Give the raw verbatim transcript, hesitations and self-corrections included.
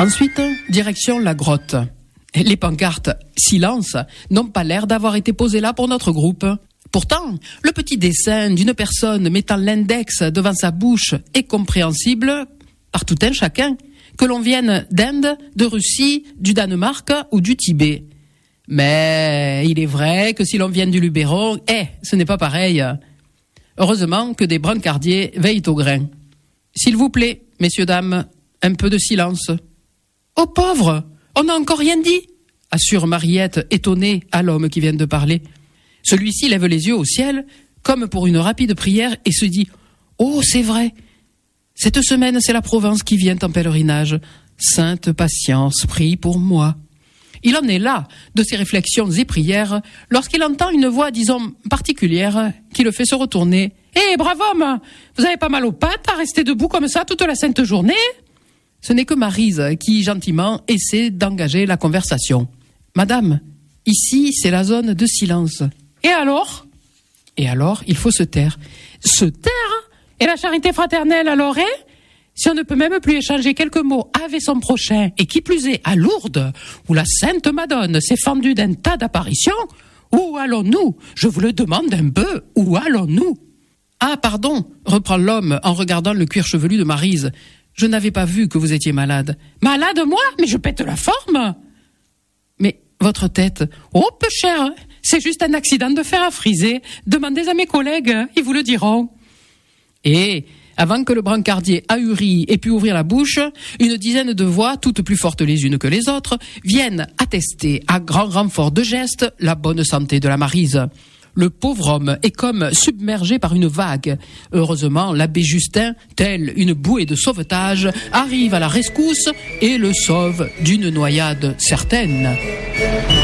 Ensuite, direction la grotte. Les pancartes « Silence » n'ont pas l'air d'avoir été posées là pour notre groupe. Pourtant, le petit dessin d'une personne mettant l'index devant sa bouche est compréhensible par tout un chacun, que l'on vienne d'Inde, de Russie, du Danemark ou du Tibet. Mais il est vrai que si l'on vient du Luberon, eh, ce n'est pas pareil. Heureusement que des brancardiers veillent au grain. S'il vous plaît, messieurs, dames, un peu de silence. « Oh pauvre, on n'a encore rien dit !» assure Mariette, étonnée à l'homme qui vient de parler. Celui-ci lève les yeux au ciel, comme pour une rapide prière, et se dit « Oh, c'est vrai ! Cette semaine, c'est la Provence qui vient en pèlerinage. Sainte patience, prie pour moi. » Il en est là, de ses réflexions et prières, lorsqu'il entend une voix, disons, particulière, qui le fait se retourner. « Eh, brave homme, vous avez pas mal aux pattes à rester debout comme ça toute la sainte journée ?» Ce n'est que Maryse qui, gentiment, essaie d'engager la conversation. « Madame, ici, c'est la zone de silence. »« Et alors ?» Et alors, il faut se taire. « Se taire ? Et la charité fraternelle alors, hein ? Si on ne peut même plus échanger quelques mots avec son prochain, et qui plus est à Lourdes, où la Sainte Madone s'est fendue d'un tas d'apparitions, où allons-nous ? Je vous le demande un peu, où allons-nous ? Ah, pardon, reprend l'homme en regardant le cuir chevelu de Maryse. Je n'avais pas vu que vous étiez malade. Malade, moi ? Mais je pète la forme ! Mais votre tête, oh, peu cher, c'est juste un accident de fer à friser. Demandez à mes collègues, ils vous le diront. Et avant que le brancardier ahuri ait pu ouvrir la bouche, une dizaine de voix, toutes plus fortes les unes que les autres, viennent attester à grand renfort de gestes la bonne santé de la Maryse. Le pauvre homme est comme submergé par une vague. Heureusement, l'abbé Justin, tel une bouée de sauvetage, arrive à la rescousse et le sauve d'une noyade certaine.